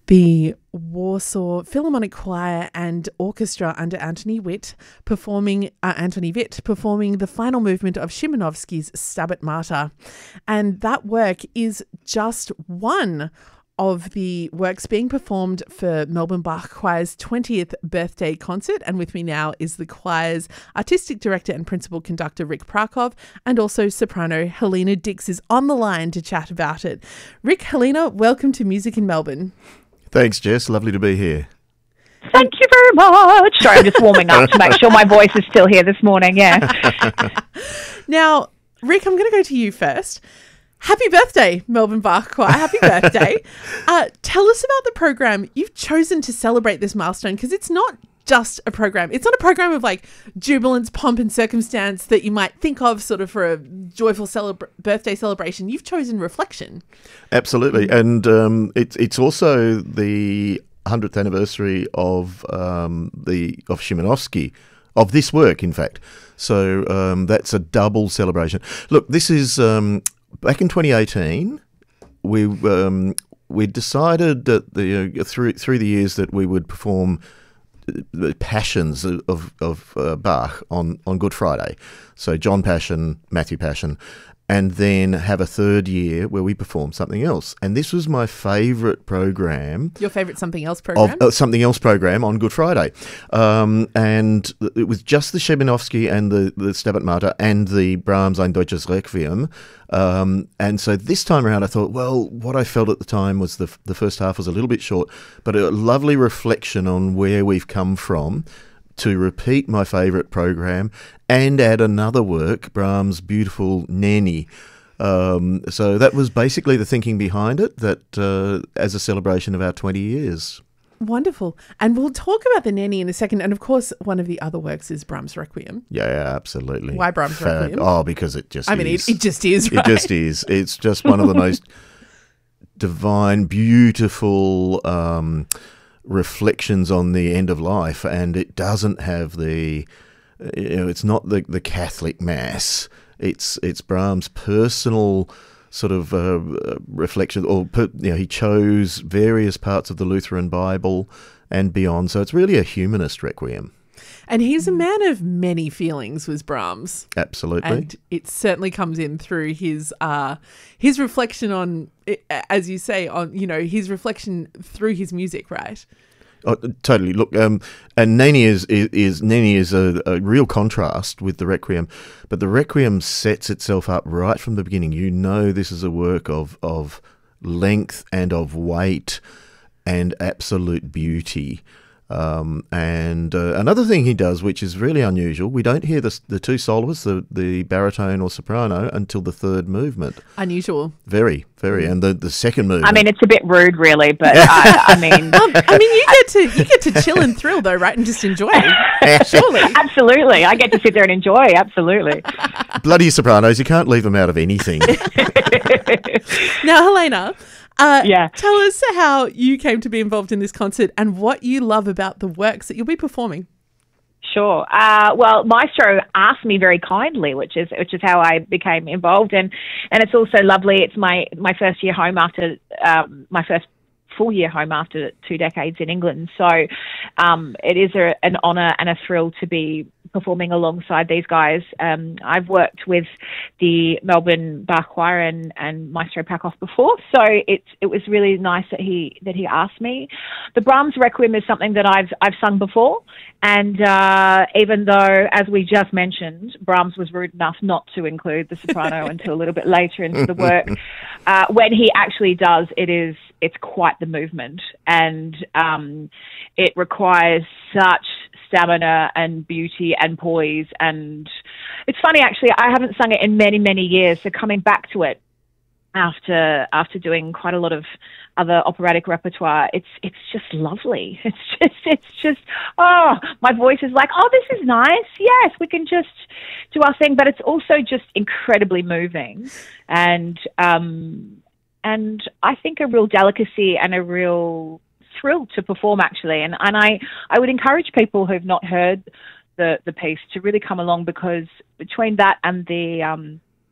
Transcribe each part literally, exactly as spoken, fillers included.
The Warsaw Philharmonic Choir and Orchestra under Anthony Witt performing uh, Anthony Witt performing the final movement of Szymanowski's Stabat Mater. And that work is just one of the works being performed for Melbourne Bach Choir's twentieth birthday concert. And with me now is the choir's artistic director and principal conductor, Rick Prakov, and also soprano Helena Dix is on the line to chat about it. Rick, Helena, welcome to Music in Melbourne. Thanks, Jess. Lovely to be here. Thank you very much. Sorry, I'm just warming up to make sure my voice is still here this morning. Yeah. Now, Rick, I'm going to go to you first. Happy birthday, Melbourne Bach Choir. Happy birthday. uh, tell us about the program. You've chosen to celebrate this milestone because it's not just a program. It's not a program of like jubilance, pomp and circumstance that you might think of sort of for a joyful celebra- birthday celebration. You've chosen reflection. Absolutely. And um, it's it's also the hundredth anniversary of um, the of Szymanowski, of this work, in fact. So um, that's a double celebration. Look, this is um, back in twenty eighteen. We um, we decided that the uh, through through the years that we would perform the Passions of of uh, Bach on, on Good Friday. So John Passion, Matthew Passion, and then have a third year where we perform something else. And this was my favourite program. Your favourite something else program? Of, uh, something else program on Good Friday. Um, and it was just the Szymanowski and the, the Stabat Mater and the Brahms Ein Deutsches Requiem. Um, and so this time around I thought, well, what I felt at the time was the, the first half was a little bit short, but a lovely reflection on where we've come from, to repeat my favourite program and add another work, Brahms' beautiful Nenni. Um, so that was basically the thinking behind it, that uh, as a celebration of our twenty years. Wonderful. And we'll talk about the Nenni in a second. And of course, one of the other works is Brahms' Requiem. Yeah, absolutely. Why Brahms' Fab- Requiem? Oh, because it just I is. mean, it, it just is, right? It just is. It's just one of the most divine, beautiful Um, reflections on the end of life, and it doesn't have the, you know, it's not the, the Catholic Mass. It's it's Brahms' personal sort of uh, reflection, or you know, he chose various parts of the Lutheran Bible and beyond. So it's really a humanist requiem. And he's a man of many feelings, was Brahms. Absolutely. And it certainly comes in through his uh, his reflection on, as you say, on, you know, his reflection through his music, right? Oh, totally. Look, um, and Nenni is is, is Nenni is a, a real contrast with the Requiem, but the Requiem sets itself up right from the beginning. You know, this is a work of of length and of weight and absolute beauty. Um, and uh, another thing he does, which is really unusual, we don't hear the, the two soloists, the, the baritone or soprano, until the third movement. Unusual. Very, very. And the, the second movement. I mean, it's a bit rude, really, but I, I mean, um, I mean, you get to you get to chill and thrill, though, right, and just enjoy. Surely, absolutely, I get to sit there and enjoy. Absolutely. Bloody sopranos! You can't leave them out of anything. Now, Helena. Uh, yeah. Tell us how you came to be involved in this concert and what you love about the works that you'll be performing. Sure. Uh, well, Maestro asked me very kindly, which is which is how I became involved, and and it's also lovely. It's my my first year home after um, my first full year home after two decades in England. So um, it is a, an honour and a thrill to be performing alongside these guys. Um, I've worked with the Melbourne Bach Choir and, and Maestro Prakov before, so it it was really nice that he that he asked me. The Brahms Requiem is something that I've I've sung before, and uh, even though, as we just mentioned, Brahms was rude enough not to include the soprano until a little bit later into the work, uh, when he actually does, it is it's quite the movement, and um, it requires such stamina and beauty and poise. And it's funny, actually, I haven't sung it in many, many years, so coming back to it after after doing quite a lot of other operatic repertoire, it's it's just lovely. It's just it's just oh, my voice is like, oh, this is nice. Yes, we can just do our thing, but it's also just incredibly moving, and um and I think a real delicacy and a real thrill to perform, actually. And and I, I would encourage people who've not heard the, the piece to really come along, because between that and the um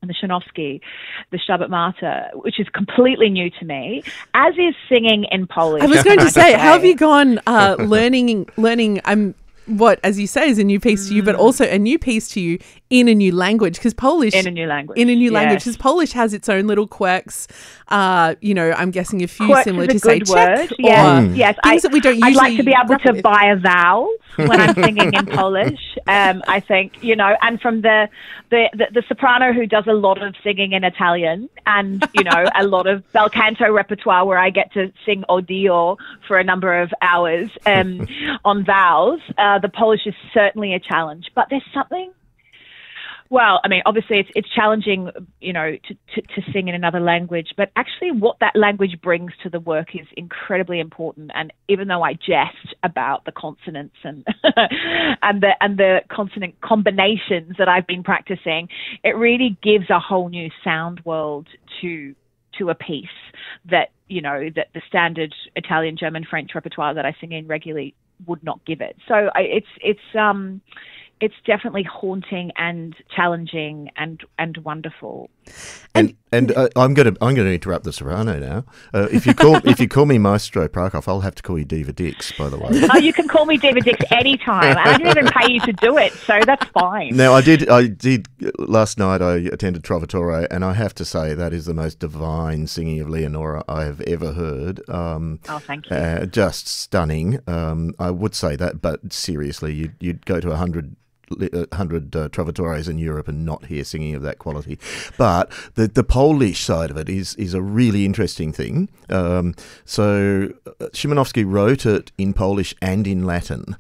and the Szymanowski, the Stabat Mater, which is completely new to me, as is singing in Polish. I was going to say, how have you gone uh, learning, learning, um, what, as you say, is a new piece to you, but also a new piece to you in a new language, because Polish... In a new language. In a new yes. language, because Polish has its own little quirks. Uh, you know, I'm guessing a few Quirks similar is to, a say, good Czech, word. or Yes, yes. things I, that we don't usually I'd like to be able grapple to with. buy a vowel when I'm singing in Polish. Um, I think, you know, and from the, the, the, the soprano who does a lot of singing in Italian and, you know, a lot of bel canto repertoire where I get to sing Odio for a number of hours um, on vowels, uh, the Polish is certainly a challenge. But there's something... Well, I mean, obviously it's it's challenging, you know, to, to, to sing in another language, but actually what that language brings to the work is incredibly important. And even though I jest about the consonants and and the and the consonant combinations that I've been practicing, it really gives a whole new sound world to to a piece that, you know, that the standard Italian, German, French repertoire that I sing in regularly would not give it. So I, it's it's um. It's definitely haunting and challenging and and wonderful. And and uh, I'm going to I'm going to interrupt the soprano now. Uh, if you call if you call me Maestro Prakov, I'll have to call you Diva Dix. By the way. Oh, you can call me Diva Dix anytime. I didn't even pay you to do it, so that's fine. Now I did I did last night. I attended Trovatore, and I have to say that is the most divine singing of Leonora I have ever heard. Um, oh, thank you. Uh, just stunning. Um, I would say that, but seriously, you'd you'd go to a hundred. one hundred uh, Trovatores in Europe and not hear singing of that quality. But the the Polish side of it is is a really interesting thing. Um, so uh, Szymanowski wrote it in Polish and in Latin,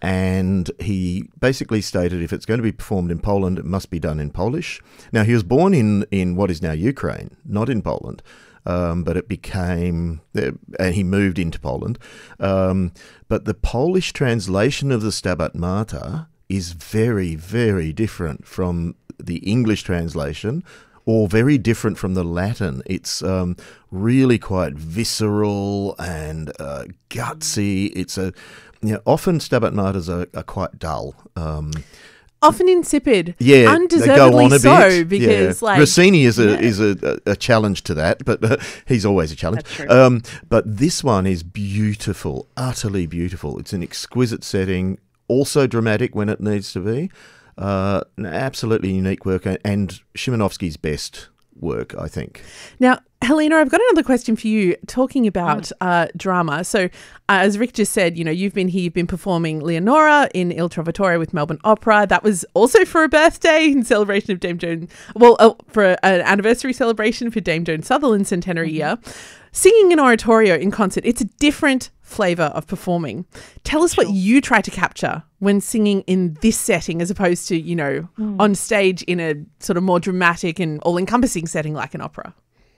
and he basically stated if it's going to be performed in Poland, it must be done in Polish. Now, he was born in, in what is now Ukraine, not in Poland. Um, but it became, uh, and he moved into Poland. Um, but the Polish translation of the Stabat Mater is very, very different from the English translation, or very different from the Latin. It's um, really quite visceral and uh, gutsy. It's a, you know, often Stabat Maters are, are quite dull. Um, Often insipid. Yeah, undeservedly they go on a so bit. because, yeah. like, Rossini is a yeah. is a, a challenge to that, but uh, he's always a challenge. That's true. Um, but this one is beautiful, utterly beautiful. It's an exquisite setting. Also dramatic when it needs to be. Uh, an absolutely unique work, and Szymanowski's best work, I think. Now, Helena, I've got another question for you talking about uh, drama. So, uh, as Rick just said, you know, you've been here, you've been performing Leonora in Il Trovatore with Melbourne Opera. That was also for a birthday in celebration of Dame Joan, well, uh, for an anniversary celebration for Dame Joan Sutherland's centenary year. Singing an oratorio in concert, it's a different flavour of performing. Tell us Sure. what you try to capture when singing in this setting as opposed to, you know, mm. on stage in a sort of more dramatic and all-encompassing setting like an opera.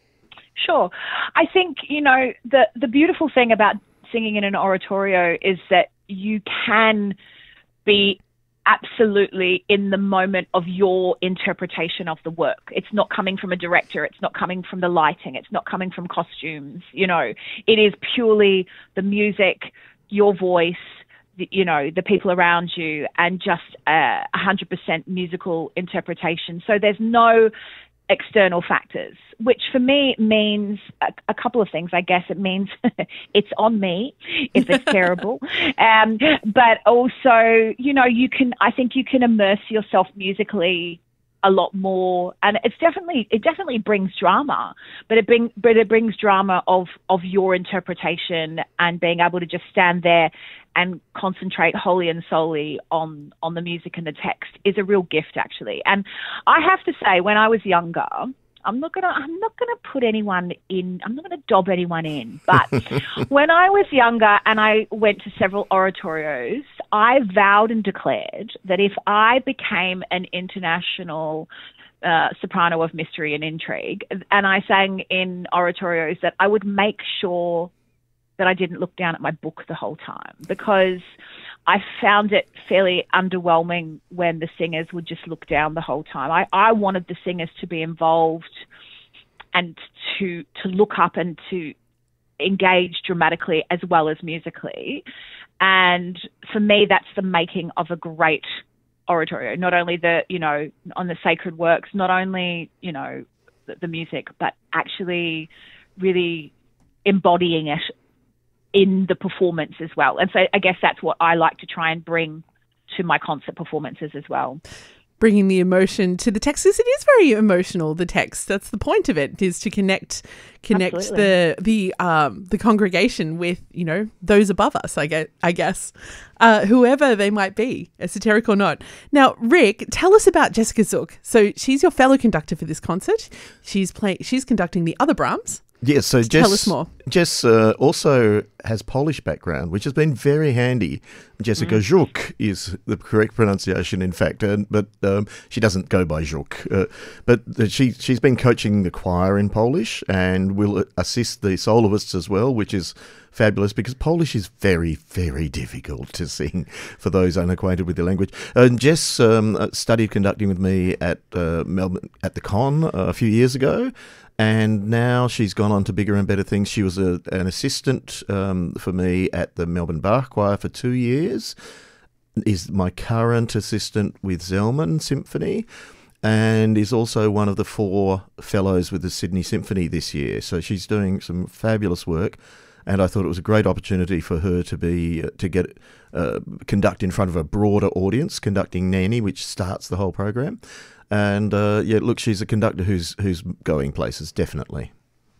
Sure. I think, you know, the, the beautiful thing about singing in an oratorio is that you can be absolutely in the moment of your interpretation of the work. It's not coming from a director. It's not coming from the lighting. It's not coming from costumes. You know, it is purely the music, your voice, the, you know, the people around you, and just a uh, hundred percent musical interpretation. So there's no external factors, which for me means a, a couple of things. I guess it means it's on me if it's terrible. Um, but also, you know, you can, I think you can immerse yourself musically a lot more, and it's definitely, it definitely brings drama, but it bring, but it brings drama of, of your interpretation, and being able to just stand there and concentrate wholly and solely on, on the music and the text is a real gift, actually. And I have to say, when I was younger, I'm not gonna, I'm not gonna put anyone in, I'm not gonna dob anyone in, but when I was younger and I went to several oratorios, I vowed and declared that if I became an international uh, soprano of mystery and intrigue, and I sang in oratorios, that I would make sure that I didn't look down at my book the whole time, because I found it fairly underwhelming when the singers would just look down the whole time. I, I wanted the singers to be involved and to to look up and to engage dramatically as well as musically. And for me, that's the making of a great oratorio, not only the, you know, on the sacred works, not only, you know, the, the music, but actually really embodying it in the performance as well. And so I guess that's what I like to try and bring to my concert performances as well. Bringing the emotion to the text, because it is very emotional, the text. That's the point of it, is to connect connect Absolutely. the the um the congregation with, you know, those above us, I guess, I guess. Uh, whoever they might be, esoteric or not. Now, Rick, tell us about Jessica Zook. So she's your fellow conductor for this concert. She's playing she's conducting the other Brahms. Yes, so Jess, tell us more. Jess uh, also has Polish background, which has been very handy. Jessica mm. Żuk is the correct pronunciation, in fact, uh, but um, she doesn't go by Żuk. Uh, but she, she's been coaching the choir in Polish and will assist the soloists as well, which is fabulous because Polish is very, very difficult to sing for those unacquainted with the language. And Jess um, studied conducting with me at uh, Melbourne at the Con uh, a few years ago. And now she's gone on to bigger and better things. She was a, an assistant um, for me at the Melbourne Bach Choir for two years, is my current assistant with Zelman Symphony, and is also one of the four fellows with the Sydney Symphony this year. So she's doing some fabulous work, and I thought it was a great opportunity for her to be to get uh, conduct in front of a broader audience, conducting Nanny, which starts the whole program. And, uh, yeah, look, she's a conductor who's who's going places, definitely.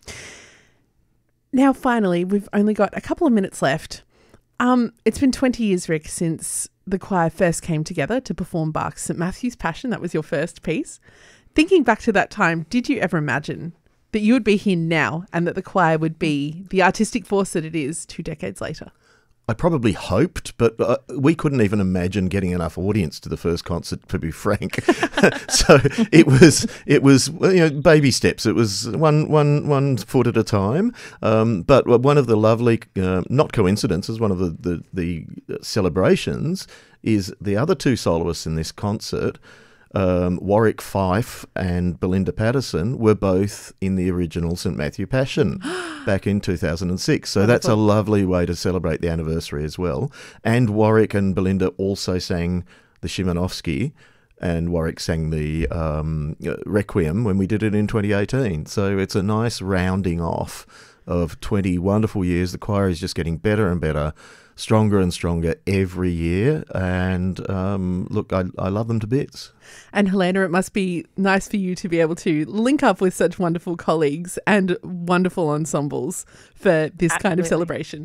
Now, finally, we've only got a couple of minutes left. Um, it's been twenty years, Rick, since the choir first came together to perform Bach's Saint Matthew's Passion. That was your first piece. Thinking back to that time, did you ever imagine that you would be here now and that the choir would be the artistic force that it is two decades later? I probably hoped, but uh, we couldn't even imagine getting enough audience to the first concert, to be frank. So it was, it was, you know, baby steps. It was one, one, one foot at a time. Um, but one of the lovely, uh, not coincidences, one of the, the, the celebrations is the other two soloists in this concert, Um, Warwick Fife and Belinda Patterson, were both in the original Saint Matthew Passion back in two thousand six. So that's a lovely way to celebrate the anniversary as well. And Warwick and Belinda also sang the Szymanowski, and Warwick sang the um, Requiem when we did it in twenty eighteen. So it's a nice rounding off of twenty wonderful years. The choir is just getting better and better, stronger and stronger every year. And um, look, I, I love them to bits. And Helena, it must be nice for you to be able to link up with such wonderful colleagues and wonderful ensembles for this Absolutely. kind of celebration.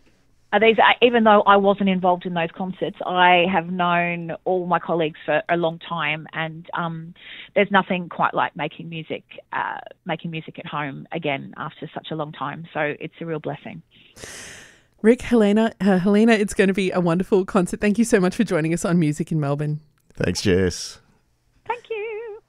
Are these, even though I wasn't involved in those concerts, I have known all my colleagues for a long time, and um, there's nothing quite like making music, uh, making music at home again after such a long time. So it's a real blessing. Rick, Helena, uh, Helena, it's going to be a wonderful concert. Thank you so much for joining us on Music in Melbourne. Thanks, Jess. Thank you.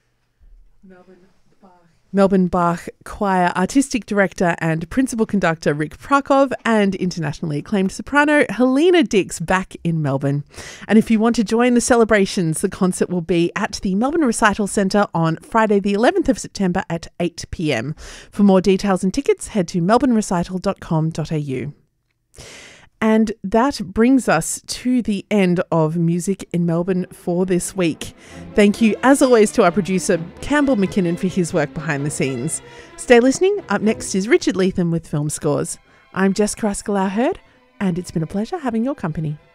Melbourne Bach. Melbourne Bach Choir Artistic Director and Principal Conductor Rick Prakov and internationally acclaimed soprano Helena Dix back in Melbourne. And if you want to join the celebrations, the concert will be at the Melbourne Recital Centre on Friday the eleventh of September at eight p m. For more details and tickets, head to melbourne recital dot com dot a u. And that brings us to the end of Music in Melbourne for this week. Thank you, as always, to our producer, Campbell McKinnon, for his work behind the scenes. Stay listening. Up next is Richard Leatham with Film Scores. I'm Jess Carrasco-Hurd, and it's been a pleasure having your company.